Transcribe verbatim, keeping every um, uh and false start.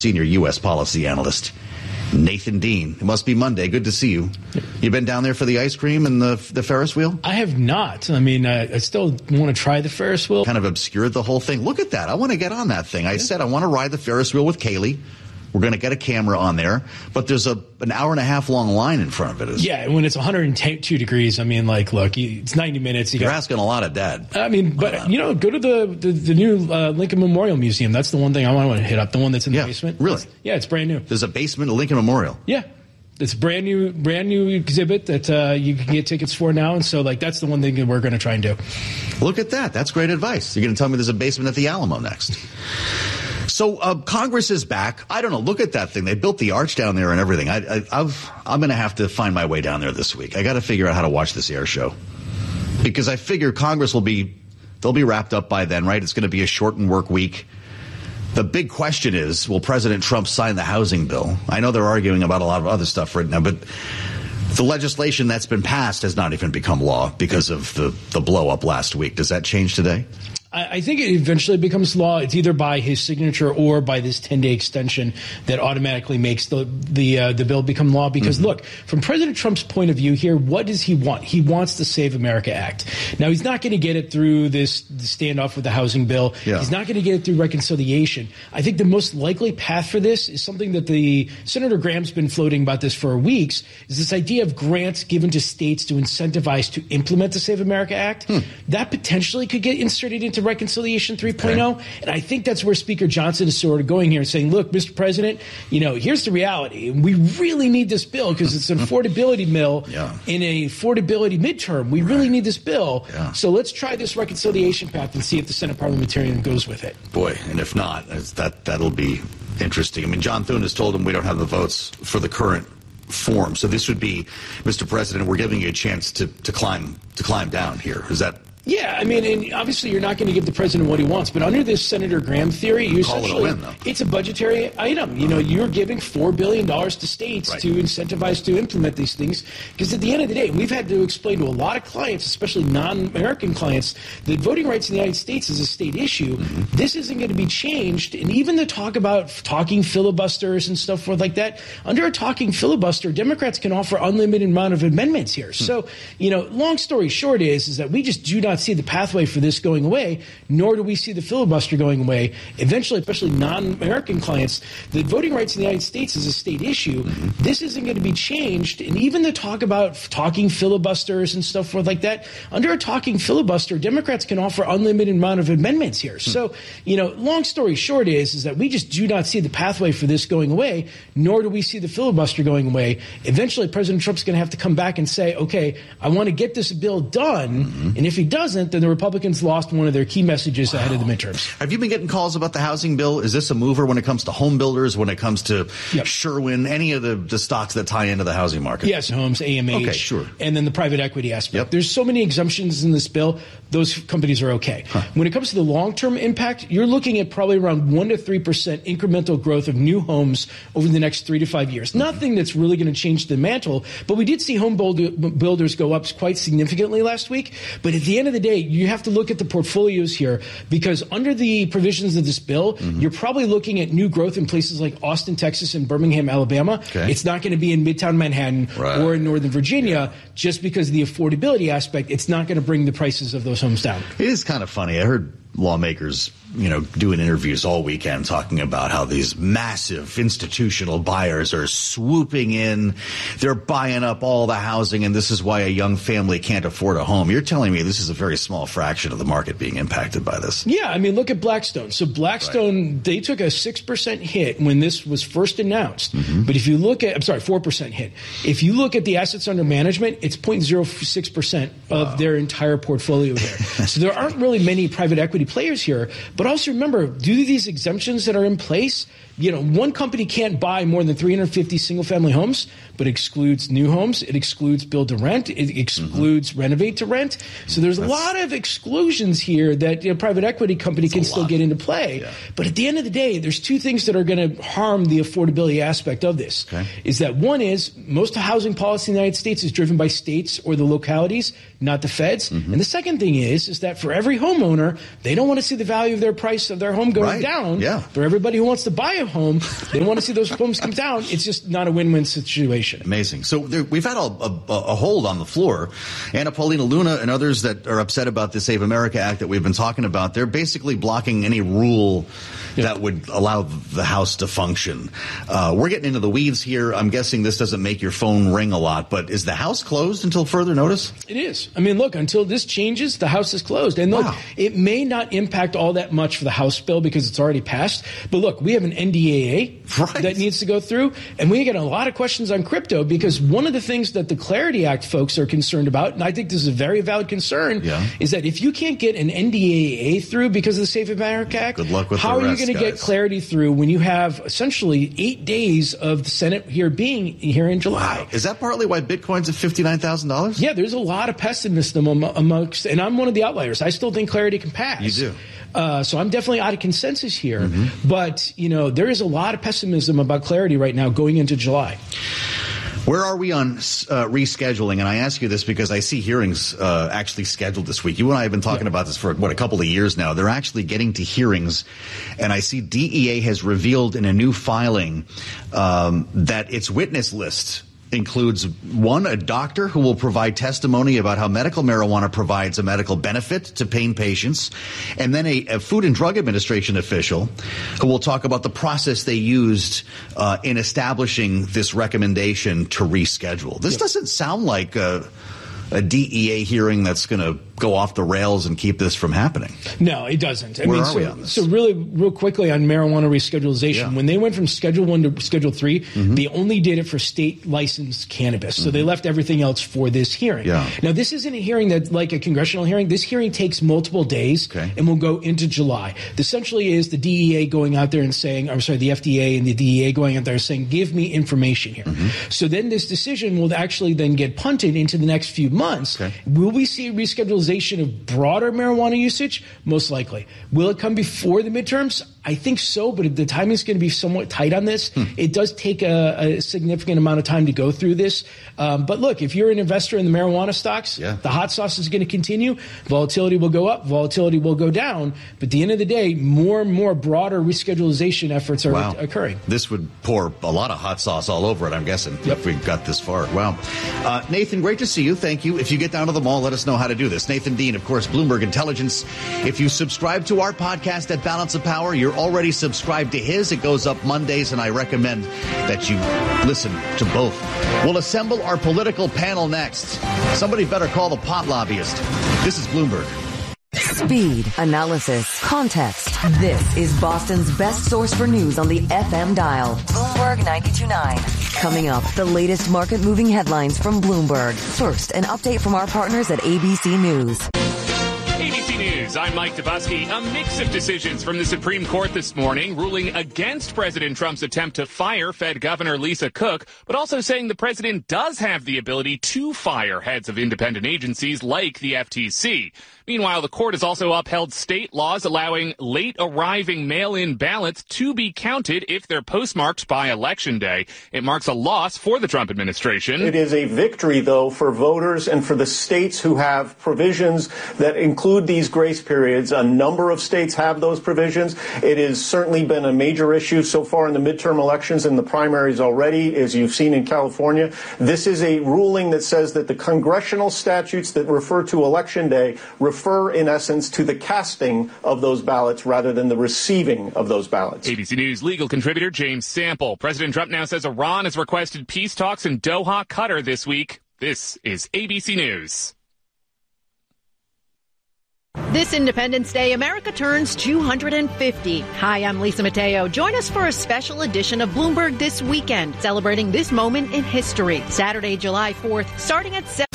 Senior U S policy analyst, Nathan Dean. It must be Monday. Good to see you. You been down there for the ice cream and the the Ferris wheel? I have not. I mean, I, I still want to try the Ferris wheel. Kind of obscured the whole thing. Look at that. I want to get on that thing. I yeah. said I want to ride the Ferris wheel with Kaylee. We're going to get a camera on there, but there's a an hour and a half long line in front of it. Is yeah, when it's one hundred two degrees, I mean, like, look, it's ninety minutes. You You're got, asking a lot of Dad. I mean, but, you know, go to the, the, the new uh, Lincoln Memorial Museum. That's the one thing I want to hit up, the one that's in yeah, the basement. Really? It's, yeah, it's brand new. There's a basement at Lincoln Memorial? Yeah. It's a brand new, brand new exhibit that uh, you can get tickets for now. And so, like, that's the one thing that we're going to try and do. Look at that. That's great advice. You're going to tell me there's a basement at the Alamo next. So uh, Congress is back. I don't know. Look at that thing. They built the arch down there and everything. I, I, I've, I'm going to have to find my way down there this week. I got to figure out how to watch this air show because I figure Congress will be, they'll be wrapped up by then, right? It's going to be a shortened work week. The big question is, will President Trump sign the housing bill? I know they're arguing about a lot of other stuff right now, but the legislation that's been passed has not even become law because of the, the blow up last week. Does that change today? I think it eventually becomes law. It's either by his signature or by this ten-day extension that automatically makes the the uh, the bill become law. Because, mm-hmm. look, from President Trump's point of view here, what does he want? He wants the Save America Act. Now, he's not going to get it through this standoff with the housing bill. Yeah. He's not going to get it through reconciliation. I think the most likely path for this is something that the Senator Graham's been floating about this for weeks, is this idea of grants given to states to incentivize to implement the Save America Act. Hmm. That potentially could get inserted into Reconciliation three point oh. Okay. And I think that's where Speaker Johnson is sort of going here and saying, look, Mister President, you know, here's the reality. We really need this bill because it's an affordability bill yeah. in a affordability midterm. We right. really need this bill. Yeah. So let's try this reconciliation path and see if the Senate parliamentarian goes with it. Boy, and if not, that, that'll be interesting. I mean, John Thune has told him we don't have the votes for the current form. So this would be, Mister President, we're giving you a chance to, to climb to climb down here. Is that... Yeah, I mean, and obviously you're not going to give the president what he wants, but under this Senator Graham theory, you call essentially, it a win, though. It's a budgetary item. You know, you're giving four billion dollars to states right. to incentivize to implement these things, because at the end of the day, we've had to explain to a lot of clients, especially non-American clients, that voting rights in the United States is a state issue. Mm-hmm. This isn't going to be changed, and even the talk about talking filibusters and stuff forth like that, under a talking filibuster, Democrats can offer unlimited amount of amendments here. Mm-hmm. So, you know, long story short is, is that we just do not see the pathway for this going away, nor do we see the filibuster going away. Eventually, especially non-American clients, that voting rights in the United States is a state issue. Mm-hmm. This isn't going to be changed. And even the talk about talking filibusters and stuff forth like that, under a talking filibuster, Democrats can offer unlimited amount of amendments here. Mm-hmm. So, you know, long story short is, is that we just do not see the pathway for this going away, nor do we see the filibuster going away. Eventually, President Trump's going to have to come back and say, okay, I want to get this bill done. Mm-hmm. And if he doesn't, then the Republicans lost one of their key messages wow. ahead of the midterms. Have you been getting calls about the housing bill? Is this a mover when it comes to home builders, when it comes to yep. Sherwin, any of the, the stocks that tie into the housing market? Yes, Homes, A M H, okay, sure. and then the private equity aspect. Yep. There's so many exemptions in this bill. Those companies are okay. Huh. When it comes to the long-term impact, you're looking at probably around one to three percent incremental growth of new homes over the next three to five years. Mm-hmm. Nothing that's really going to change the mantle, but we did see home builders go up quite significantly last week. But at the end of the day, you have to look at the portfolios here, because under the provisions of this bill, mm-hmm. you're probably looking at new growth in places like Austin, Texas, and Birmingham, Alabama. Okay. It's not going to be in Midtown Manhattan right. or in Northern Virginia, yeah. just because of the affordability aspect. It's not going to bring the prices of those homes down. It is kind of funny. I heard lawmakers, you know, doing interviews all weekend talking about how these massive institutional buyers are swooping in. They're buying up all the housing, and this is why a young family can't afford a home. You're telling me this is a very small fraction of the market being impacted by this. Yeah, I mean, look at Blackstone. So Blackstone, right. they took a six percent hit when this was first announced. Mm-hmm. But if you look at, I'm sorry, four percent hit. If you look at the assets under management, it's zero point zero six percent of wow. their entire portfolio there. So there aren't really many private equity players here. But also remember, due to these exemptions that are in place, you know, one company can't buy more than three hundred fifty single-family homes, but excludes new homes. It excludes build-to-rent. It excludes mm-hmm. renovate-to-rent. So there's That's, a lot of exclusions here that, you know, private equity company can still lot. get into play. Yeah. But at the end of the day, there's two things that are going to harm the affordability aspect of this. Okay. Is that one is most housing policy in the United States is driven by states or the localities, not the feds. Mm-hmm. And the second thing is, is that for every homeowner, they don't want to see the value of their their price of their home going Right. down. Yeah. For everybody who wants to buy a home, they want to see those homes come down. It's just not a win-win situation. Amazing. So there, we've had a, a, a hold on the floor. Anna Paulina Luna and others that are upset about the Save America Act that we've been talking about, they're basically blocking any rule yeah. that would allow the House to function. Uh, we're getting into the weeds here. I'm guessing this doesn't make your phone ring a lot, but is the House closed until further notice? It is. I mean, look, until this changes, the House is closed. And look, wow. it may not impact all that much for the House bill because it's already passed. But look, we have an N D A A right. that needs to go through. And we get a lot of questions on crypto because one of the things that the Clarity Act folks are concerned about, and I think this is a very valid concern, yeah. is that if you can't get an N D A A through because of the Save America Act, good luck with how the are rest, you going to get clarity through when you have essentially eight days of the Senate here being here in July? Wow. Is that partly why Bitcoin's at fifty-nine thousand dollars? Yeah, there's a lot of pessimism amongst, and I'm one of the outliers. I still think Clarity can pass. You do. Uh, so I'm definitely out of consensus here. Mm-hmm. But, you know, there is a lot of pessimism about Clarity right now going into July. Where are we on uh, rescheduling? And I ask you this because I see hearings uh, actually scheduled this week. You and I have been talking yeah. about this for, what, a couple of years now. They're actually getting to hearings. And I see D E A has revealed in a new filing um, that its witness list includes, one, a doctor who will provide testimony about how medical marijuana provides a medical benefit to pain patients, and then a, a Food and Drug Administration official who will talk about the process they used uh, in establishing this recommendation to reschedule. This yep. doesn't sound like a, a D E A hearing that's going to go off the rails and keep this from happening. No, it doesn't. I Where mean, are so, we on this? So really, real quickly on marijuana reschedulization, yeah. when they went from Schedule one to Schedule three, mm-hmm. they only did it for state licensed cannabis. So mm-hmm. they left everything else for this hearing. Yeah. Now, this isn't a hearing that's like a congressional hearing. This hearing takes multiple days okay. and will go into July. Essentially is the D E A going out there and saying, I'm sorry, the F D A and the D E A going out there saying, give me information here. Mm-hmm. So then this decision will actually then get punted into the next few months. Okay. Will we see reschedulization of broad Broader marijuana usage? Most likely. Will it come before the midterms? I think so, but the timing is going to be somewhat tight on this. Hmm. It does take a, a significant amount of time to go through this. Um, but look, if you're an investor in the marijuana stocks, yeah. the hot sauce is going to continue. Volatility will go up. Volatility will go down. But at the end of the day, more and more broader reschedulization efforts are wow. occurring. This would pour a lot of hot sauce all over it, I'm guessing, yep. if we got this far. Wow. Uh, Nathan, great to see you. Thank you. If you get down to the mall, let us know how to do this. Nathan Dean, of course, Bloomberg Intelligence. If you subscribe to our podcast at Balance of Power, you're already subscribed to his. It goes up Mondays, and I recommend that you listen to both. We'll assemble our political panel next. Somebody better call the pot lobbyist. This is Bloomberg. Speed, analysis, context. This is Boston's best source for news on the F M dial. Bloomberg ninety-two point nine. Coming up, the latest market-moving headlines from Bloomberg. First, an update from our partners at A B C News. A B C News, I'm Mike Dubusky. A mix of decisions from the Supreme Court this morning ruling against President Trump's attempt to fire Fed Governor Lisa Cook, but also saying the president does have the ability to fire heads of independent agencies like the F T C. Meanwhile, the court has also upheld state laws allowing late-arriving mail-in ballots to be counted if they're postmarked by Election Day. It marks a loss for the Trump administration. It is a victory, though, for voters and for the states who have provisions that include these grace periods. A number of states have those provisions. It has certainly been a major issue so far in the midterm elections and the primaries already, as you've seen in California. This is a ruling that says that the congressional statutes that refer to Election Day refer in essence to the casting of those ballots rather than the receiving of those ballots. A B C News legal contributor James Sample. President Trump now says Iran has requested peace talks in Doha, Qatar this week. This is A B C News. This Independence Day, America turns two hundred fifty. Hi, I'm Lisa Mateo. Join us for a special edition of Bloomberg This Weekend, celebrating this moment in history. Saturday, July fourth, starting at seven.